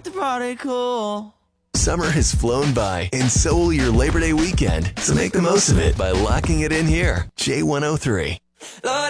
like the party cool. Summer has flown by, and so will your Labor Day weekend. So make the most of it by locking it in here. J103.